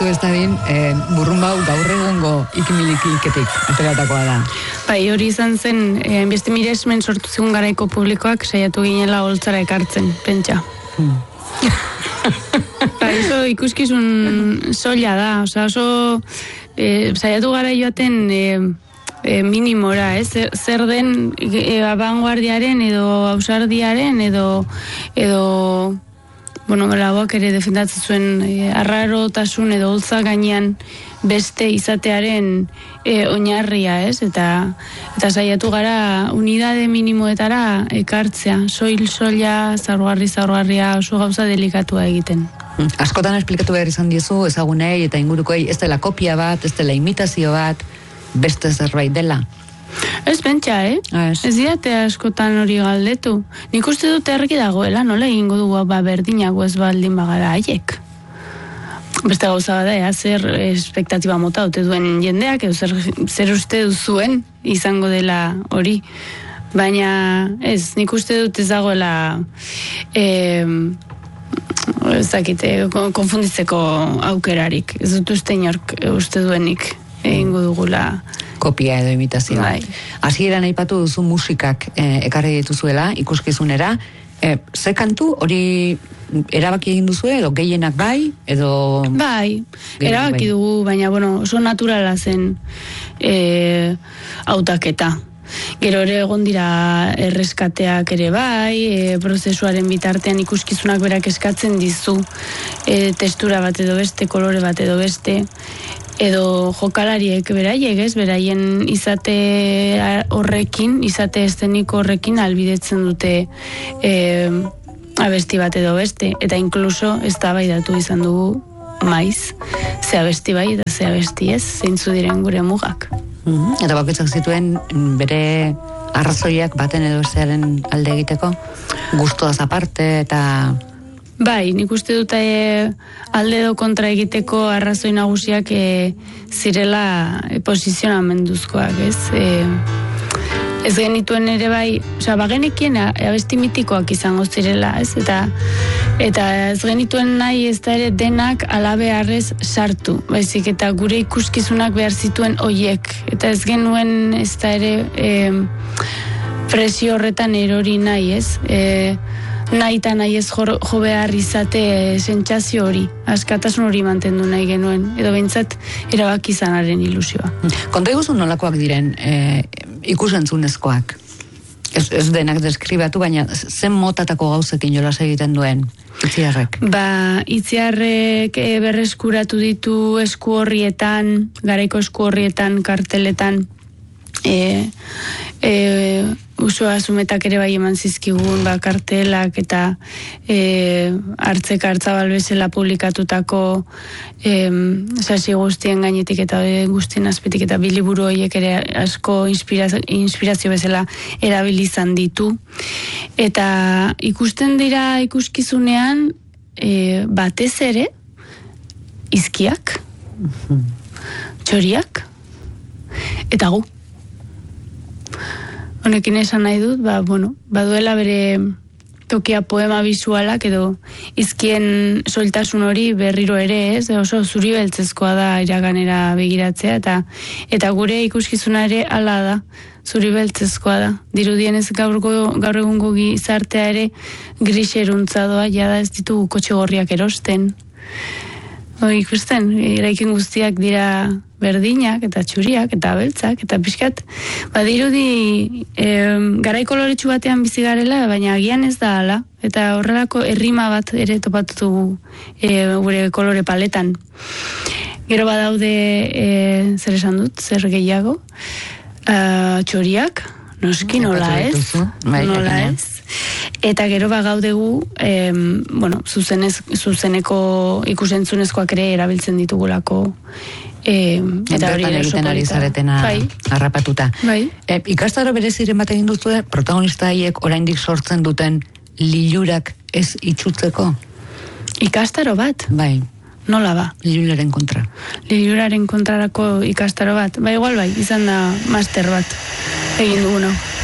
gertatu ez dadin, burrumbau gaur egungo ikimilikiketik ateratakoa da. Bai, hori izan zen, beste miresmen sortu zigun garaiko publikoak saiatu ginela holtzara ekartzen, pentsa. Oso ikuskizun soila da, oso saiatu gara joaten minimora, zer den abanguardiaren edo ausardiaren edo laboak ere defendatzen zuen arrarotasun edo holtza gainean beste izatearen oinarria, eta saiatu gara unidade minimoetara ekartzea, soila, zaurgarria, oso gauza delikatua egiten. Askotan esplikatu behar izan diezu ezagunei eta ingurukoei ez dela kopia bat, ez dela imitazio bat, beste zerbait dela. Ez pentsa, Ez diate askotan hori galdetu. Nik uste dut ergi dagoela, nola egingo dugu berdinago ez baldin bagara haiek. Beste gauza bada, zer espektatiba mota dute duen jendeak, edo zer uste duzuen izango dela hori. Baina ez, nik uste dut ez dagoela ez dakite, konfunditzeko aukerarik. Ez dut uste inork uste duenik egingo dugula kopia edo imitazioa. Bai. Hasieran aipatu duzu musikak ekarri dituzuela ikuskizunera. Ze kantu hori erabaki egin duzu edo gehienak bai edo... Bai, erabaki dugu, baina oso naturala zen hautaketa. Gero ere egon dira erreskateak ere bai, prozesuaren bitartean ikuskizunak berak eskatzen dizu testura bat edo beste, kolore bat edo beste, edo jokalariek beraiek, beraien izate horrekin, izate eszeniko horrekin albidetzen dute abesti bat edo beste, eta inkluso eztabaidatu izan dugu maiz, ze abesti bai eta ze abesti ez, zeintzu diren gure mugak. Eta bakoitzak zituen bere arrazoiak baten edo bestearen alde egiteko, gustuaz aparte eta... Bai, nik uste dut alde edo kontra egiteko arrazoi nagusiak zirela posizionamenduzkoak, ez genituen ere bai, bagenekien abesti mitikoak izango zirela, eta ez genituen nahi ez da ere denak alabeharrez sartu, baizik eta gure ikuskizunak behar zituen hoiek, eta ez genuen ez da ere presio horretan erori nahi, nahi eta nahi ez jo behar izate sentsazio hori, askatasun hori mantendu nahi genuen, edo behintzat erabaki izanaren ilusioa. Konta eguzun nolakoak diren ikusentzunezkoak? Ez denak deskribatu, baina zen motatako gauzekin jolas egiten duen Itziarrek? Itziarrek berreskuratu ditu esku horrietan, garaiko esku horrietan, karteletan, Usoa Zumetak ere bai eman zizkigun kartelak eta hartzeka hartzabal bezala publikatutako sasi guztien gainetik eta guztien azpitik eta biliburu horiek ere asko inspirazio bezala erabilizan ditu. Eta ikusten dira ikuskizunean batez ere izkiak, txoriak eta gu. Honekin esan nahi dut, baduela bere tokia poema bisualak edo izkien soiltasun hori berriro ere oso zuri beltzezkoa da iraganera begiratzea eta gure ikuskizuna ere hala da, zuri beltzezkoa da. Dirudienez gaur egungo gizartea ere griseruntza doa, jada ez ditugu kotxe gorriak erosten. Ikusten, eraikin guztiak dira berdinak eta txuriak eta beltzak eta pixkat badirudi garai koloretsu batean bizi garela, baina agian ez da hala eta horrelako errima bat ere topatu gure kolore paletan. Gero badaude zer esan dut, zer gehiago, txoriak, noski nola ez, eta gero gaudegu zuzeneko ikusentzunezkoak ere erabiltzen ditugulako eta hori egiten ari zaretena harrapatuta. Ikastaro bereziren bat egin duzu protagonista haiek oraindik sortzen duten lilurak ez itxutzeko? Ikastaro bat? Bai. Nola ba? Liluraren kontra. Liluraren kontrarako ikastaro bat? Igual izan da master bat egin dugu.